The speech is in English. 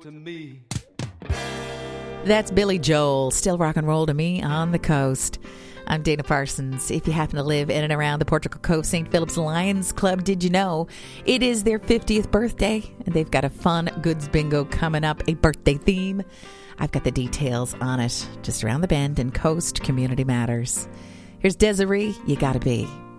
to me. That's Billy Joel, Still Rock and Roll to Me on the Coast. I'm Dana Parsons. If you happen to live in and around the Portugal Cove St. Philip's Lions Club, did you know it is their 50th birthday? And they've got a fun goods bingo coming up, a birthday theme. I've got the details on it just around the bend in Coast Community Matters. Here's Desiree, You Gotta Be.